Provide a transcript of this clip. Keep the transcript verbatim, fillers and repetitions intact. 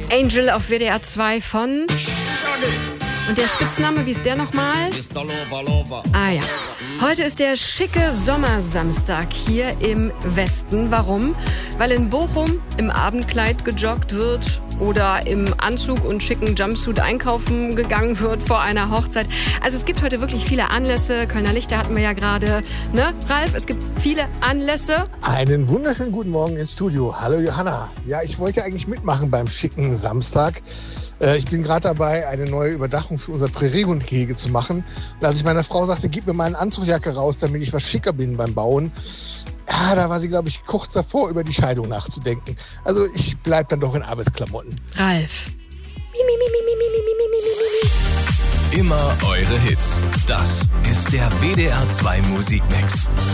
Angel auf W D R zwei von... Und der Spitzname, wie ist der nochmal? Ah ja. Heute ist der schicke Sommersamstag hier im Westen. Warum? Weil in Bochum im Abendkleid gejoggt wird oder im Anzug und schicken Jumpsuit einkaufen gegangen wird vor einer Hochzeit. Also es gibt heute wirklich viele Anlässe. Kölner Lichter hatten wir ja gerade. Ne, Ralf? Es gibt viele Anlässe. Einen wunderschönen guten Morgen ins Studio. Hallo Johanna. Ja, ich wollte eigentlich mitmachen beim schicken Samstag. Ich bin gerade dabei, eine neue Überdachung für unser Präriehundgehege zu machen. Und als ich meiner Frau sagte, gib mir mal eine Anzugjacke raus, damit ich was schicker bin beim Bauen, ja, da war sie, glaube ich, kurz davor, über die Scheidung nachzudenken. Also ich bleib dann doch in Arbeitsklamotten. Ralf. Immer eure Hits. Das ist der W D R zwei Musikmix.